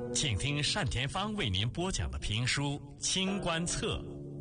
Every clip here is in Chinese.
请听单田芳为您播讲的评书《清官侧》。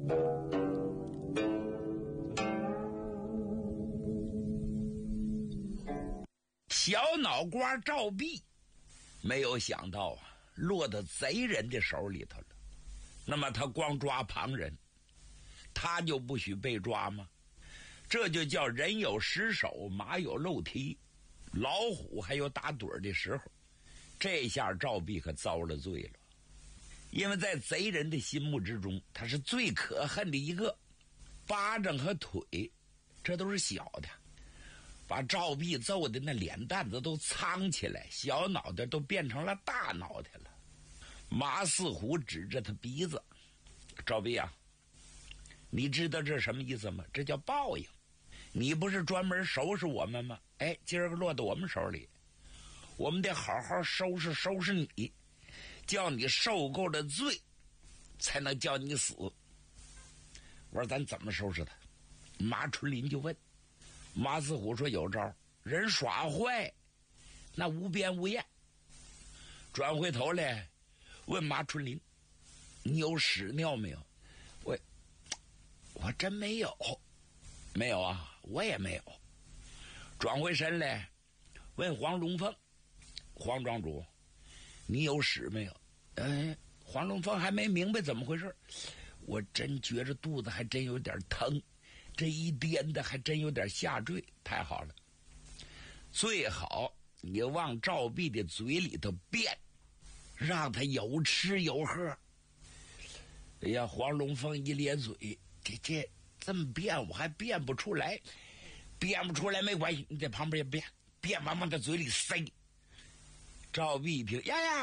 小脑瓜赵壁，没有想到啊，落到贼人的手里头了。那么他光抓旁人，他就不许被抓吗？这就叫人有失手，马有漏蹄，老虎还有打盹的时候。这下赵壁可遭了罪了，因为在贼人的心目之中，他是最可恨的一个。巴掌和腿这都是小的，把赵壁揍的那脸蛋子都苍起来，小脑袋都变成了大脑袋了。马四虎指着他鼻子：赵壁啊，你知道这是什么意思吗？这叫报应。你不是专门收拾我们吗？哎，今儿个落到我们手里，我们得好好收拾收拾你，叫你受够了罪，才能叫你死。我说咱怎么收拾他？马春林就问。马四虎说有招，人耍坏，那无边无厌。转回头来问马春林：你有屎尿没有？我真没有。没有啊，我也没有。转回身来问黄龙凤：黄庄主，你有屎没有？黄龙凤还没明白怎么回事，我真觉着肚子还真有点疼，这一颠的还真有点下坠。太好了，最好你往赵壁的嘴里头变，让他有吃有喝。哎呀，黄龙凤一咧嘴，这么变我还变不出来。变不出来没关系，你在旁边变，变完往他嘴里塞。赵壁一听，呀呀，